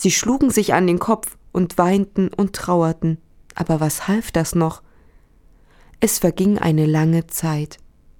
Sie schlugen sich an den Kopf und weinten und trauerten. Aber was half das noch? Es verging eine lange Zeit.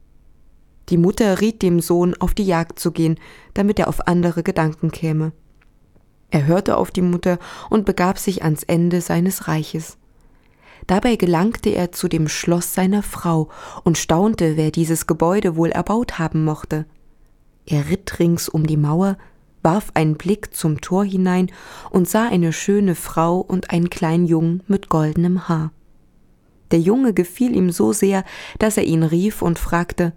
Die Mutter riet dem Sohn, auf die Jagd zu gehen, damit er auf andere Gedanken käme. Er hörte auf die Mutter und begab sich ans Ende seines Reiches. Dabei gelangte er zu dem Schloss seiner Frau und staunte, wer dieses Gebäude wohl erbaut haben mochte. Er ritt rings um die Mauer, warf einen Blick zum Tor hinein und sah eine schöne Frau und einen kleinen Jungen mit goldenem Haar. Der Junge gefiel ihm so sehr, dass er ihn rief und fragte: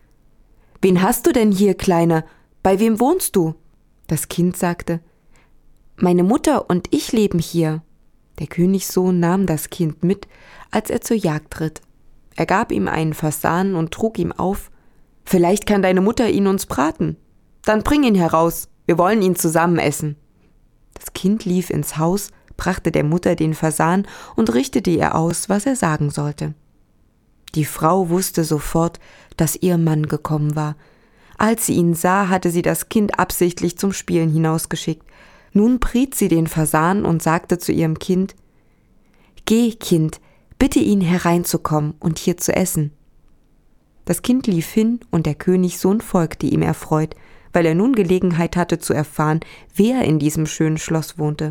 »Wen hast du denn hier, Kleiner? Bei wem wohnst du?« Das Kind sagte: »Meine Mutter und ich leben hier.« Der Königssohn nahm das Kind mit, als er zur Jagd ritt. Er gab ihm einen Fasan und trug ihm auf: »Vielleicht kann deine Mutter ihn uns braten. Dann bring ihn heraus, wir wollen ihn zusammen essen.« Das Kind lief ins Haus, brachte der Mutter den Fasan und richtete ihr aus, was er sagen sollte. Die Frau wusste sofort, dass ihr Mann gekommen war. Als sie ihn sah, hatte sie das Kind absichtlich zum Spielen hinausgeschickt. Nun briet sie den Fasan und sagte zu ihrem Kind: »Geh, Kind, bitte ihn hereinzukommen und hier zu essen.« Das Kind lief hin und der Königssohn folgte ihm erfreut, weil er nun Gelegenheit hatte zu erfahren, wer in diesem schönen Schloss wohnte.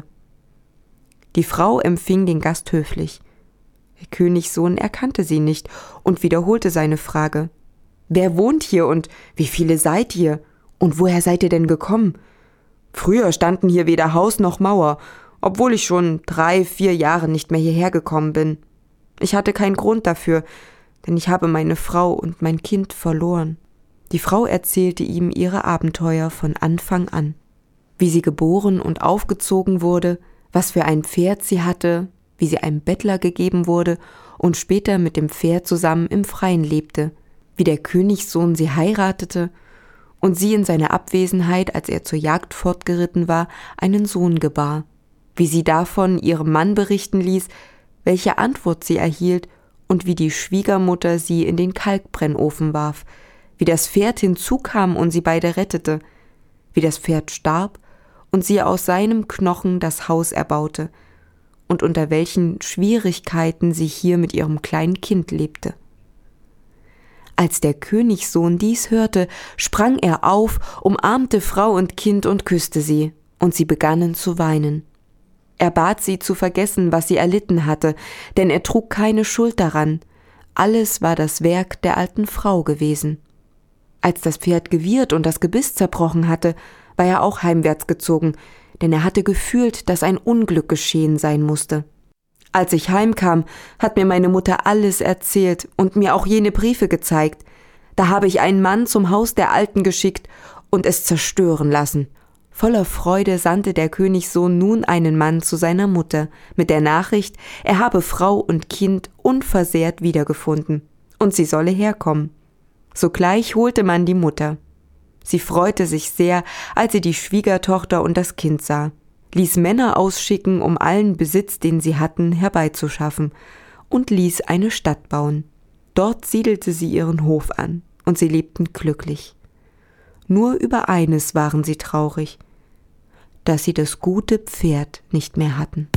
Die Frau empfing den Gast höflich. Der Königssohn erkannte sie nicht und wiederholte seine Frage: »Wer wohnt hier und wie viele seid ihr? Und woher seid ihr denn gekommen? Früher standen hier weder Haus noch Mauer, obwohl ich schon 3-4 Jahre nicht mehr hierher gekommen bin. Ich hatte keinen Grund dafür, denn ich habe meine Frau und mein Kind verloren.« Die Frau erzählte ihm ihre Abenteuer von Anfang an. Wie sie geboren und aufgezogen wurde, was für ein Pferd sie hatte, wie sie einem Bettler gegeben wurde und später mit dem Pferd zusammen im Freien lebte, wie der Königssohn sie heiratete und sie in seiner Abwesenheit, als er zur Jagd fortgeritten war, einen Sohn gebar, wie sie davon ihrem Mann berichten ließ, welche Antwort sie erhielt und wie die Schwiegermutter sie in den Kalkbrennofen warf, wie das Pferd hinzukam und sie beide rettete, wie das Pferd starb und sie aus seinem Knochen das Haus erbaute und unter welchen Schwierigkeiten sie hier mit ihrem kleinen Kind lebte. Als der Königssohn dies hörte, sprang er auf, umarmte Frau und Kind und küsste sie, und sie begannen zu weinen. Er bat sie zu vergessen, was sie erlitten hatte, denn er trug keine Schuld daran. Alles war das Werk der alten Frau gewesen. Als das Pferd gewirrt und das Gebiss zerbrochen hatte, war er auch heimwärts gezogen, denn er hatte gefühlt, dass ein Unglück geschehen sein musste. Als ich heimkam, hat mir meine Mutter alles erzählt und mir auch jene Briefe gezeigt. Da habe ich einen Mann zum Haus der Alten geschickt und es zerstören lassen. Voller Freude sandte der Königssohn nun einen Mann zu seiner Mutter mit der Nachricht, er habe Frau und Kind unversehrt wiedergefunden und sie solle herkommen. Sogleich holte man die Mutter. Sie freute sich sehr, als sie die Schwiegertochter und das Kind sah, ließ Männer ausschicken, um allen Besitz, den sie hatten, herbeizuschaffen, und ließ eine Stadt bauen. Dort siedelte sie ihren Hof an, und sie lebten glücklich. Nur über eines waren sie traurig, dass sie das gute Pferd nicht mehr hatten.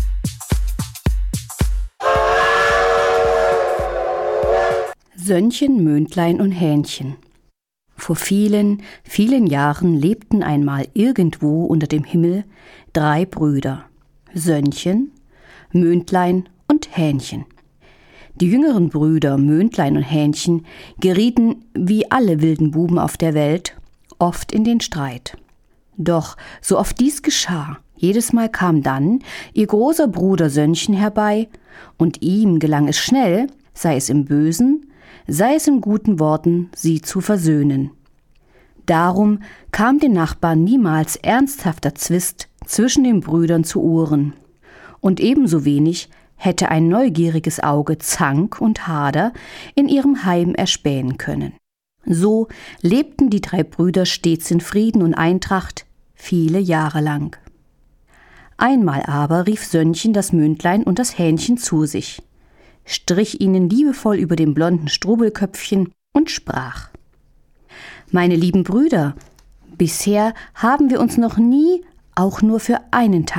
Sönnchen, Möndlein und Hähnchen. Vor vielen, vielen Jahren lebten einmal irgendwo unter dem Himmel 3 Brüder, Sönnchen, Möndlein und Hähnchen. Die jüngeren Brüder Möndlein und Hähnchen gerieten, wie alle wilden Buben auf der Welt, oft in den Streit. Doch so oft dies geschah, jedes Mal kam dann ihr großer Bruder Sönnchen herbei, und ihm gelang es schnell, sei es im Bösen, sei es in guten Worten, sie zu versöhnen. Darum kam den Nachbarn niemals ernsthafter Zwist zwischen den Brüdern zu Ohren. Und ebenso wenig hätte ein neugieriges Auge Zank und Hader in ihrem Heim erspähen können. So lebten die 3 Brüder stets in Frieden und Eintracht, viele Jahre lang. Einmal aber rief Sönnchen das Möndlein und das Hähnchen zu sich, strich ihnen liebevoll über dem blonden Strubelköpfchen und sprach: »Meine lieben Brüder, bisher haben wir uns noch nie auch nur für einen Tag